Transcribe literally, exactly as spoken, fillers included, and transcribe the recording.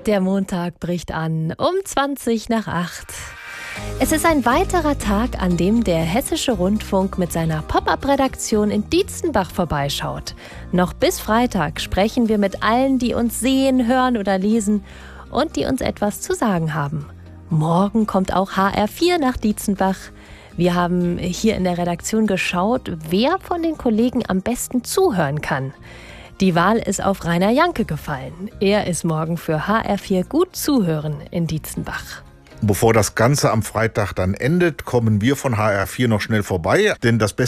Der Montag bricht an um zwanzig nach acht. Es ist ein weiterer Tag, an dem der Hessische Rundfunk mit seiner Pop-up-Redaktion in Dietzenbach vorbeischaut. Noch bis Freitag sprechen wir mit allen, die uns sehen, hören oder lesen und die uns etwas zu sagen haben. Morgen kommt auch H R vier nach Dietzenbach. Wir haben hier in der Redaktion geschaut, wer von den Kollegen am besten zuhören kann. Die Wahl ist auf Rainer Janke gefallen. Er ist morgen für H R vier gut zuhören in Dietzenbach. Bevor das Ganze am Freitag dann endet, kommen wir von H R vier noch schnell vorbei, denn das